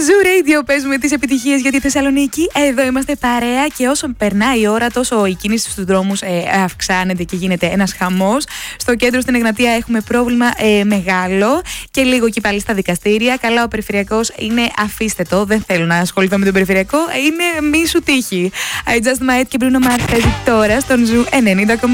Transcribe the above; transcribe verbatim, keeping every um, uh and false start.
Zoo Radio παίζουμε τις επιτυχίες για τη Θεσσαλονίκη. Εδώ είμαστε παρέα και όσο περνάει η ώρα, τόσο η κίνηση στους δρόμους ε, αυξάνεται και γίνεται ένας χαμός. Στο κέντρο στην Εγνατία έχουμε πρόβλημα ε, μεγάλο και λίγο και πάλι στα δικαστήρια. Καλά, ο περιφερειακός είναι αφήστε το, δεν θέλω να ασχοληθώ με τον περιφερειακό. Είναι μη σου τύχη. I Just Might και Bruno Mars παίζει τώρα στον Zoo ενενήντα κόμμα